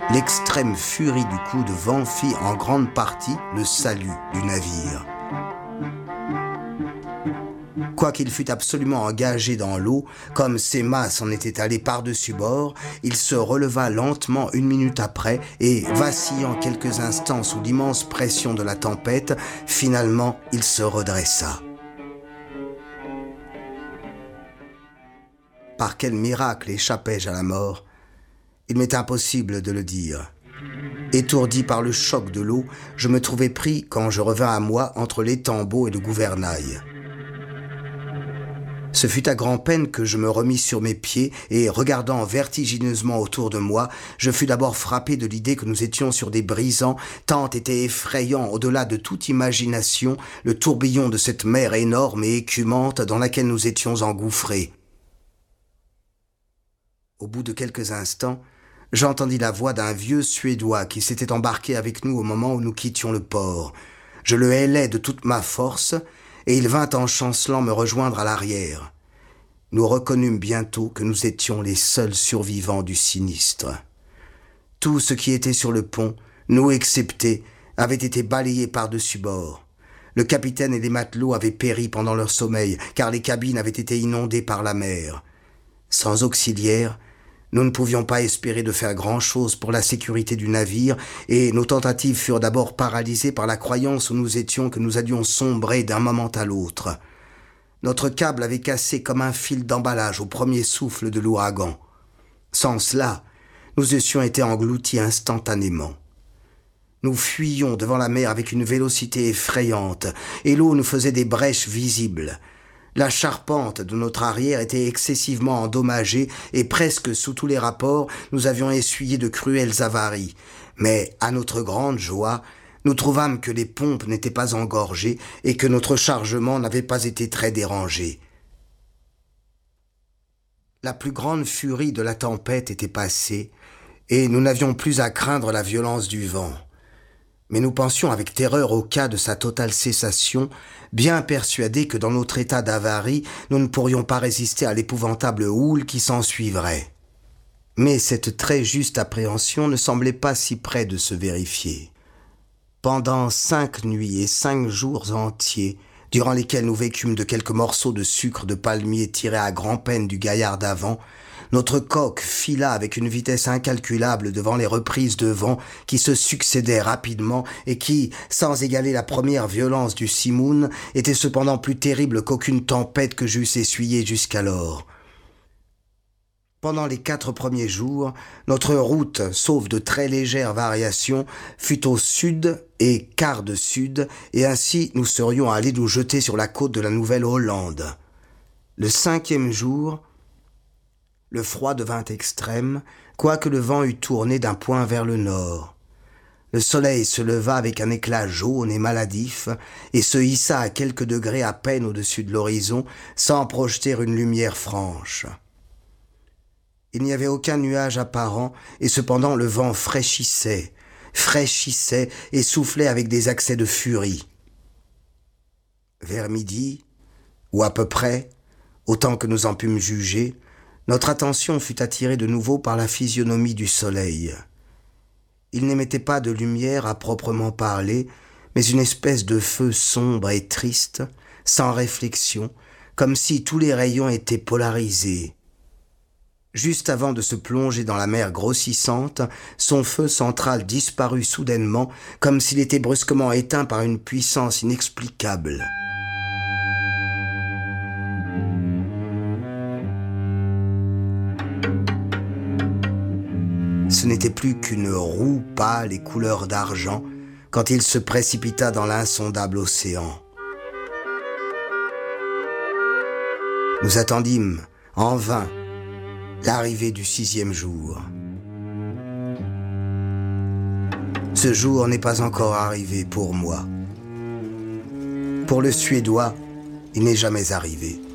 l'extrême furie du coup de vent fit en grande partie le salut du navire. Quoiqu'il fût absolument engagé dans l'eau, comme ses mâts s'en étaient allés par-dessus bord, il se releva lentement 1 minute après et, vacillant quelques instants sous l'immense pression de la tempête, finalement il se redressa. Par quel miracle échappai-je à la mort ? Il m'est impossible de le dire. Étourdi par le choc de l'eau, je me trouvais pris, quand je revins à moi, entre l'étambot et le gouvernail. Ce fut à grand-peine que je me remis sur mes pieds et, regardant vertigineusement autour de moi, je fus d'abord frappé de l'idée que nous étions sur des brisants, tant était effrayant au-delà de toute imagination le tourbillon de cette mer énorme et écumante dans laquelle nous étions engouffrés. Au bout de quelques instants, j'entendis la voix d'un vieux Suédois qui s'était embarqué avec nous au moment où nous quittions le port. Je le hélai de toute ma force, et il vint en chancelant me rejoindre à l'arrière. Nous reconnûmes bientôt que nous étions les seuls survivants du sinistre. Tout ce qui était sur le pont, nous exceptés, avait été balayé par-dessus bord. Le capitaine et les matelots avaient péri pendant leur sommeil, car les cabines avaient été inondées par la mer. Sans auxiliaires, nous ne pouvions pas espérer de faire grand-chose pour la sécurité du navire, et nos tentatives furent d'abord paralysées par la croyance où nous étions que nous allions sombrer d'un moment à l'autre. Notre câble avait cassé comme un fil d'emballage au premier souffle de l'ouragan. Sans cela, nous eussions été engloutis instantanément. Nous fuyions devant la mer avec une vélocité effrayante, et l'eau nous faisait des brèches visibles. La charpente de notre arrière était excessivement endommagée et presque sous tous les rapports, nous avions essuyé de cruelles avaries. Mais, à notre grande joie, nous trouvâmes que les pompes n'étaient pas engorgées et que notre chargement n'avait pas été très dérangé. La plus grande furie de la tempête était passée et nous n'avions plus à craindre la violence du vent. Mais nous pensions avec terreur au cas de sa totale cessation, bien persuadés que dans notre état d'avarie, nous ne pourrions pas résister à l'épouvantable houle qui s'ensuivrait. Mais cette très juste appréhension ne semblait pas si près de se vérifier. Pendant 5 nuits et 5 jours entiers, durant lesquels nous vécûmes de quelques morceaux de sucre de palmier tirés à grand-peine du gaillard d'avant, notre coque fila avec une vitesse incalculable devant les reprises de vent qui se succédaient rapidement et qui, sans égaler la première violence du simoun, étaient cependant plus terribles qu'aucune tempête que j'eusse essuyée jusqu'alors. Pendant les 4 premiers jours, notre route, sauf de très légères variations, fut au sud et quart de sud, et ainsi nous serions allés nous jeter sur la côte de la Nouvelle-Hollande. Le 5e jour, le froid devint extrême, quoique le vent eût tourné d'un point vers le nord. Le soleil se leva avec un éclat jaune et maladif et se hissa à quelques degrés à peine au-dessus de l'horizon, sans projeter une lumière franche. Il n'y avait aucun nuage apparent, et cependant le vent fraîchissait et soufflait avec des accès de furie. Vers midi, ou à peu près, autant que nous en pûmes juger, notre attention fut attirée de nouveau par la physionomie du soleil. Il n'émettait pas de lumière à proprement parler, mais une espèce de feu sombre et triste, sans réflexion, comme si tous les rayons étaient polarisés. Juste avant de se plonger dans la mer grossissante, son feu central disparut soudainement, comme s'il était brusquement éteint par une puissance inexplicable. Ce n'était plus qu'une roue pâle et couleur d'argent quand il se précipita dans l'insondable océan. Nous attendîmes, en vain, l'arrivée du 6e jour. Ce jour n'est pas encore arrivé pour moi. Pour le Suédois, il n'est jamais arrivé.